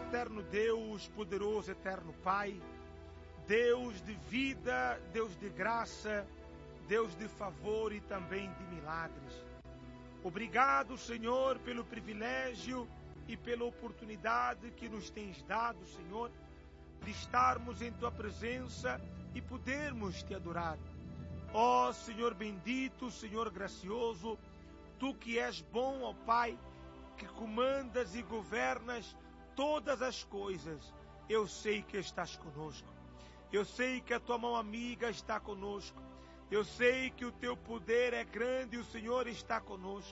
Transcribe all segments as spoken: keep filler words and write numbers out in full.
eterno Deus, poderoso eterno Pai, Deus de vida, Deus de graça, Deus de favor e também de milagres. Obrigado, Senhor, pelo privilégio e pela oportunidade que nos tens dado, Senhor, de estarmos em Tua presença e podermos Te adorar. Ó Senhor bendito, Senhor gracioso, Tu que és bom, ó Pai, que comandas e governas todas as coisas, eu sei que estás conosco. Eu sei que a Tua mão amiga está conosco. Eu sei que o Teu poder é grande e o Senhor está conosco.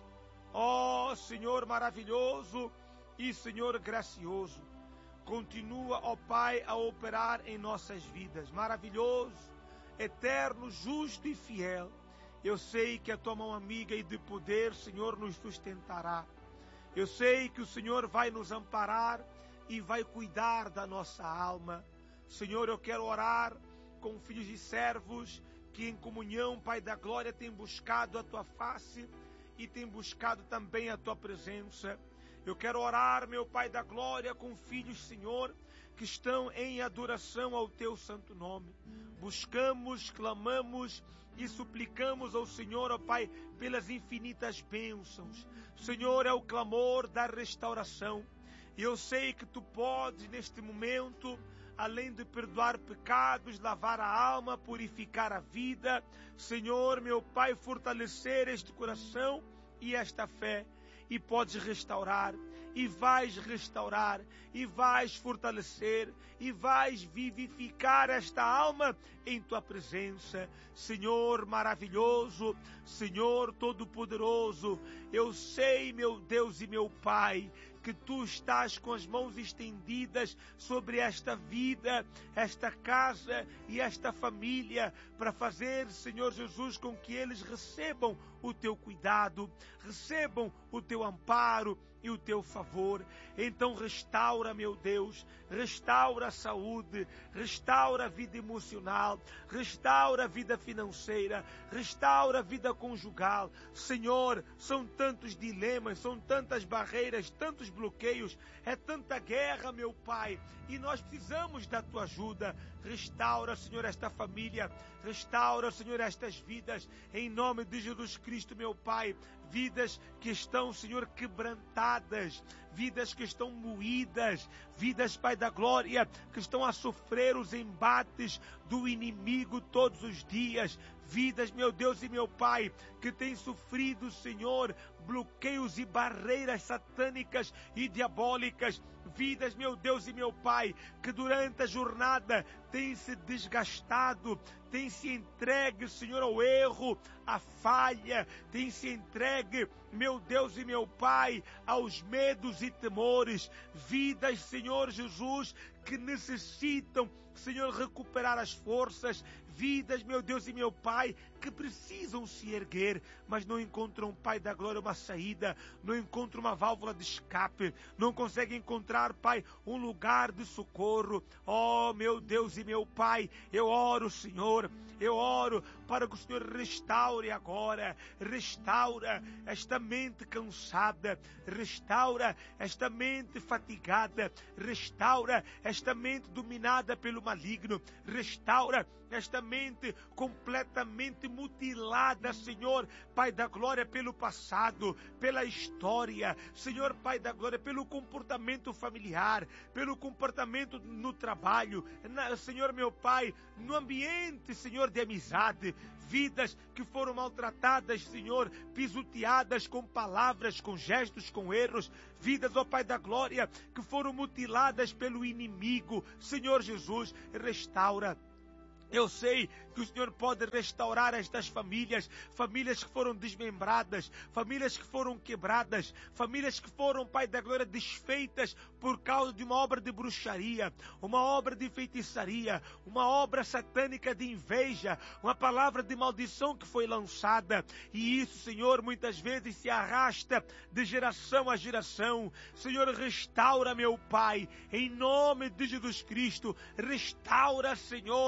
Ó Senhor maravilhoso e Senhor gracioso, continua, ó Pai, a operar em nossas vidas. Maravilhoso, eterno, justo e fiel. Eu sei que a Tua mão amiga e de poder, Senhor, nos sustentará. Eu sei que o Senhor vai nos amparar e vai cuidar da nossa alma. Senhor, eu quero orar com filhos e servos que em comunhão, Pai da glória, têm buscado a Tua face e têm buscado também a Tua presença. Eu quero orar, meu Pai da glória, com filhos, Senhor, que estão em adoração ao Teu santo nome. Buscamos, clamamos e suplicamos ao Senhor, ó Pai, pelas infinitas bênçãos. Senhor, é o clamor da restauração. E eu sei que Tu podes, neste momento, além de perdoar pecados, lavar a alma, purificar a vida, Senhor, meu Pai, fortalecer este coração e esta fé. E podes restaurar, e vais restaurar, e vais fortalecer, e vais vivificar esta alma em Tua presença. Senhor maravilhoso, Senhor todo-poderoso, eu sei, meu Deus e meu Pai, que Tu estás com as mãos estendidas sobre esta vida, esta casa e esta família, para fazer, Senhor Jesus, com que eles recebam o Teu cuidado, recebam o Teu amparo e o Teu favor. Então restaura, meu Deus, restaura a saúde, restaura a vida emocional, restaura a vida financeira, restaura a vida conjugal. Senhor, são tantos dilemas, são tantas barreiras, tantos bloqueios, é tanta guerra, meu Pai, e nós precisamos da Tua ajuda. Restaura, Senhor, esta família, restaura, Senhor, estas vidas, em nome de Jesus Cristo, meu Pai, vidas que estão, Senhor, quebrantadas, vidas que estão moídas, vidas, Pai da glória, que estão a sofrer os embates do inimigo todos os dias, vidas, meu Deus e meu Pai, que têm sofrido, Senhor, bloqueios e barreiras satânicas e diabólicas, vidas, meu Deus e meu Pai, que durante a jornada têm se desgastado, têm se entregue, Senhor, ao erro, à falha, têm se entregue, meu Deus e meu Pai, aos medos e temores, vidas, Senhor Jesus, que necessitam, Senhor, recuperar as forças, vidas, meu Deus e meu Pai, que precisam se erguer, mas não encontram, Pai da glória, uma saída, não encontram uma válvula de escape, não conseguem encontrar, Pai, um lugar de socorro. Oh, meu Deus e meu Pai, eu oro, Senhor, eu oro para que o Senhor restaure agora, restaura esta mente cansada, restaura esta mente fatigada, restaura esta mente dominada pelo maligno, restaura esta mente completamente mutilada, Senhor, Pai da glória, pelo passado, pela história, Senhor, Pai da glória, pelo comportamento familiar, pelo comportamento no trabalho, na, Senhor, meu Pai, no ambiente, Senhor, de amizade, vidas que foram maltratadas, Senhor, pisoteadas com palavras, com gestos, com erros, vidas, ó Pai da glória, que foram mutiladas pelo inimigo, Senhor Jesus, restaura. Eu sei que o Senhor pode restaurar estas famílias, famílias que foram desmembradas, famílias que foram quebradas, famílias que foram, Pai da glória, desfeitas por causa de uma obra de bruxaria, uma obra de feitiçaria, uma obra satânica de inveja, uma palavra de maldição que foi lançada. E isso, Senhor, muitas vezes se arrasta de geração a geração. Senhor, restaura, meu Pai, em nome de Jesus Cristo, restaura, Senhor, a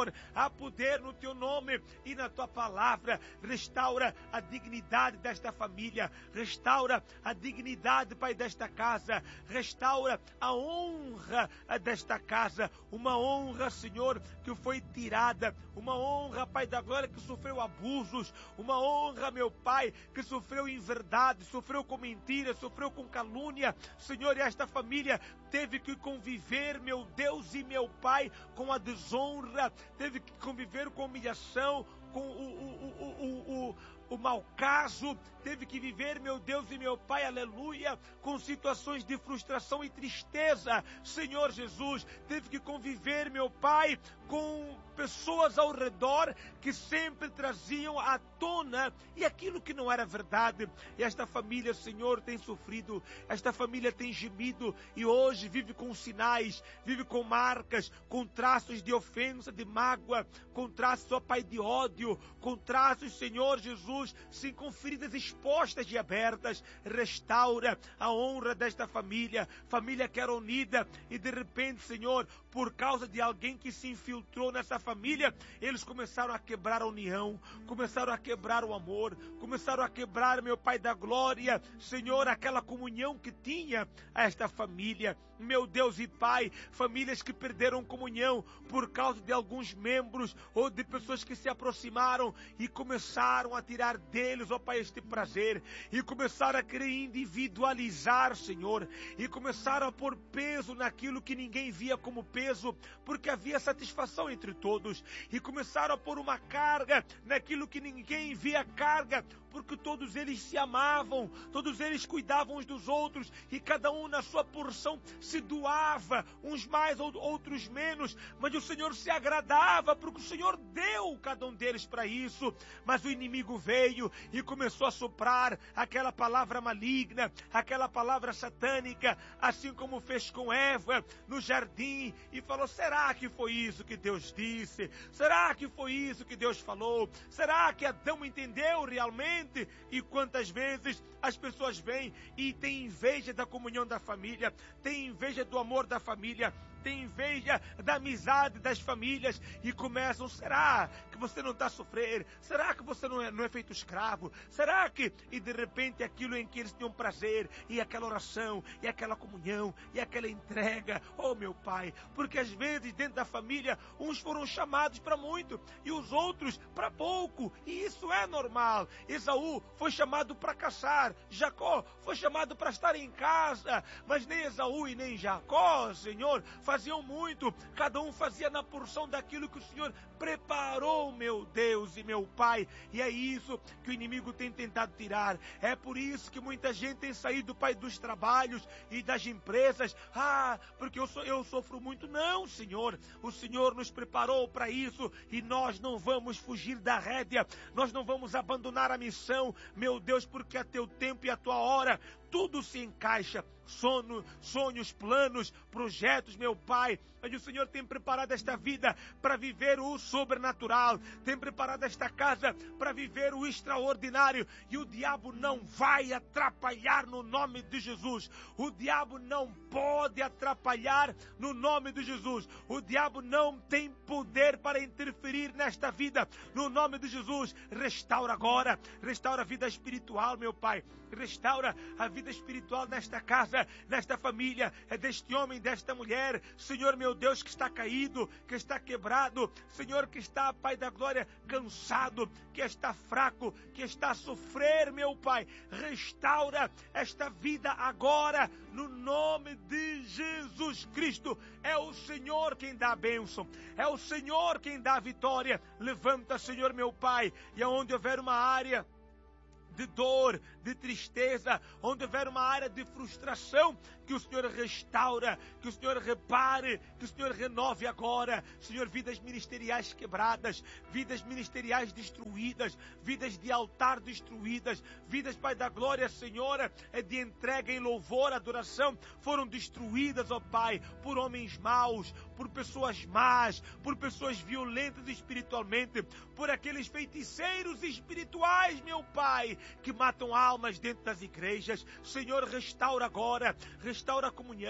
há poder no teu nome e na tua palavra. Restaura a dignidade desta família, restaura a dignidade, Pai, desta casa, restaura a honra desta casa, uma honra, Senhor, que foi tirada, uma honra, Pai da glória, que sofreu abusos, uma honra, meu Pai, que sofreu inverdade, sofreu com mentira, sofreu com calúnia, Senhor, e esta família teve que conviver, meu Deus e meu Pai, com a desonra, teve que conviver com humilhação, com o, o, o, o, o, o mau caso, teve que viver, meu Deus e meu Pai, aleluia, com situações de frustração e tristeza, Senhor Jesus, teve que conviver, meu Pai, com pessoas ao redor que sempre traziam à tona e aquilo que não era verdade. E esta família, Senhor, tem sofrido, esta família tem gemido e hoje vive com sinais, vive com marcas, com traços de ofensa, de mágoa, com traços, ó Pai, de ódio, com traços, Senhor Jesus, sim, com feridas expostas e abertas. Restaura a honra desta família, família que era unida e de repente, Senhor, por causa de alguém que se infiltrou nessa família, eles começaram a quebrar a união, começaram a quebrar o amor, começaram a quebrar, meu Pai da glória, Senhor, aquela comunhão que tinha esta família. Meu Deus e Pai, famílias que perderam comunhão por causa de alguns membros ou de pessoas que se aproximaram e começaram a tirar deles, ó Pai, este prazer, e começaram a querer individualizar, Senhor, e começaram a pôr peso naquilo que ninguém via como peso, porque havia satisfação entre todos, e começaram a pôr uma carga naquilo que ninguém via carga, porque todos eles se amavam, todos eles cuidavam uns dos outros, e cada um na sua porção se doava, uns mais ou outros menos, mas o Senhor se agradava, porque o Senhor deu cada um deles para isso. Mas o inimigo veio e começou a soprar aquela palavra maligna, aquela palavra satânica, assim como fez com Eva no jardim, e falou: será que foi isso que Deus disse? Será que foi isso que Deus falou? Será que Adão entendeu realmente? E quantas vezes as pessoas vêm e têm inveja da comunhão da família, têm inveja do amor da família, tem inveja da amizade das famílias e começam: será que você não está a sofrer? Será que você não é, não é feito escravo? Será que... E de repente aquilo em que eles tinham prazer, e aquela oração, e aquela comunhão, e aquela entrega, oh meu Pai, porque às vezes dentro da família uns foram chamados para muito e os outros para pouco, e isso é normal. Esaú foi chamado para caçar, Jacó foi chamado para estar em casa, mas nem Esaú e nem Jacó, Senhor, faziam muito, cada um fazia na porção daquilo que o Senhor preparou, meu Deus e meu Pai, e é isso que o inimigo tem tentado tirar. É por isso que muita gente tem saído, Pai, dos trabalhos e das empresas. Ah, porque eu, so, eu sofro muito. Não, Senhor, o Senhor nos preparou para isso e nós não vamos fugir da rédea, nós não vamos abandonar a missão, meu Deus, porque a teu tempo e a tua hora tudo se encaixa, sono, sonhos, planos, projetos, meu Pai. Mas o Senhor tem preparado esta vida para viver o sobrenatural, tem preparado esta casa para viver o extraordinário, e o diabo não vai atrapalhar no nome de Jesus. O diabo não pode atrapalhar no nome de Jesus. O diabo não tem poder para interferir nesta vida, no nome de Jesus. Restaura agora, restaura a vida espiritual, meu Pai, restaura a vida espiritual nesta casa, nesta família, é deste homem, desta mulher, Senhor meu Deus, que está caído, que está quebrado, Senhor, que está, Pai da glória, cansado, que está fraco, que está a sofrer, meu Pai. Restaura esta vida agora, no nome de Jesus Cristo. É o Senhor quem dá a bênção, é o Senhor quem dá a vitória. Levanta, Senhor meu Pai, e aonde houver uma área de dor, de tristeza, onde houver uma área de frustração, que o Senhor restaura, que o Senhor repare, que o Senhor renove agora, Senhor, vidas ministeriais quebradas, vidas ministeriais destruídas, vidas de altar destruídas, vidas, Pai da glória, Senhor, de entrega em louvor, adoração, foram destruídas, ó Pai, por homens maus, por pessoas más, por pessoas violentas espiritualmente, por aqueles feiticeiros espirituais, meu Pai, que matam almas dentro das igrejas. Senhor, restaura agora, restaura a comunhão,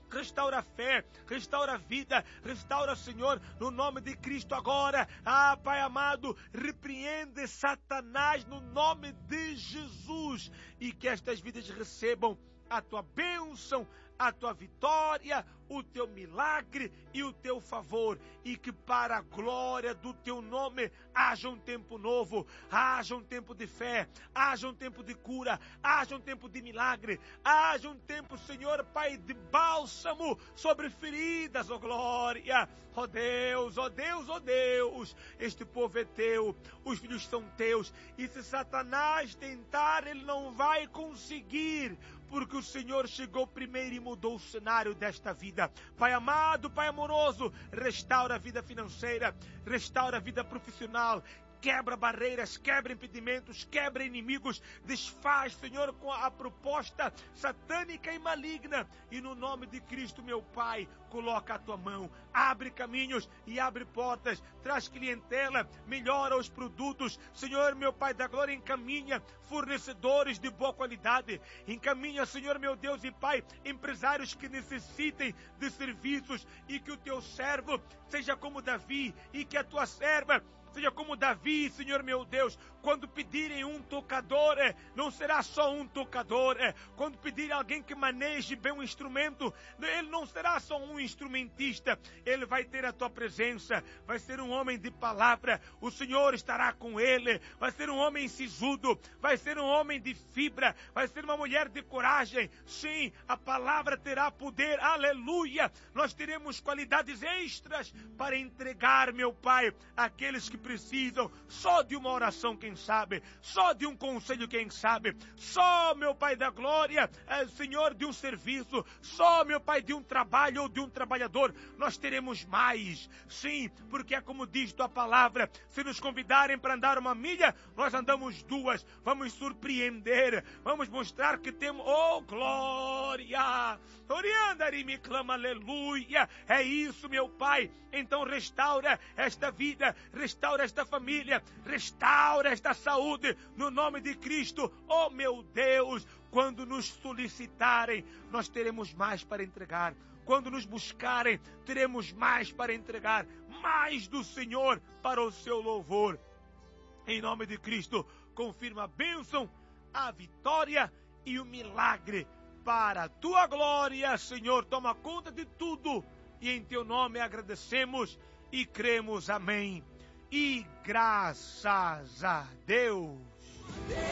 restaura a fé, restaura a vida, restaura, Senhor, no nome de Cristo agora. Ah, Pai amado, repreende Satanás no nome de Jesus e que estas vidas recebam a tua bênção, a tua vitória, o teu milagre e o teu favor, e que para a glória do teu nome haja um tempo novo, haja um tempo de fé, haja um tempo de cura, haja um tempo de milagre, haja um tempo, Senhor Pai, de bálsamo sobre feridas, ó glória, ó Deus, ó Deus, ó Deus, este povo é teu, os filhos são teus, e se Satanás tentar, ele não vai conseguir, porque o Senhor chegou primeiro e mudou o cenário desta vida. Pai amado, Pai amoroso, restaura a vida financeira, restaura a vida profissional, quebra barreiras, quebra impedimentos, quebra inimigos, desfaz, Senhor, com a proposta satânica e maligna, e no nome de Cristo, meu Pai, coloca a tua mão, abre caminhos e abre portas, traz clientela, melhora os produtos, Senhor, meu Pai da glória, encaminha fornecedores de boa qualidade, encaminha, Senhor, meu Deus e Pai, empresários que necessitem de serviços, e que o teu servo seja como Davi, e que a tua serva seja como Davi, Senhor meu Deus, quando pedirem um tocador, é, não será só um tocador, é, quando pedirem alguém que maneje bem um instrumento, ele não será só um instrumentista, ele vai ter a tua presença, vai ser um homem de palavra, o Senhor estará com ele, vai ser um homem sisudo, vai ser um homem de fibra, vai ser uma mulher de coragem, sim, a palavra terá poder, aleluia, nós teremos qualidades extras para entregar, meu Pai, àqueles que precisam só de uma oração, quem sabe, só de um conselho, quem sabe, só, meu Pai da glória, é, Senhor, de um serviço, só, meu Pai, de um trabalho ou de um trabalhador, nós teremos mais, sim, porque é como diz tua palavra, se nos convidarem para andar uma milha, nós andamos duas, vamos surpreender, vamos mostrar que temos, oh glória, Oriandari me clama, aleluia, é isso, meu Pai, então restaura esta vida, restaura esta família, restaura esta saúde, no nome de Cristo, oh meu Deus, quando nos solicitarem, nós teremos mais para entregar, quando nos buscarem, teremos mais para entregar, mais do Senhor para o seu louvor, em nome de Cristo, confirma a bênção, a vitória e o milagre, para a tua glória, Senhor, toma conta de tudo, e em teu nome agradecemos e cremos, amém. E graças a Deus.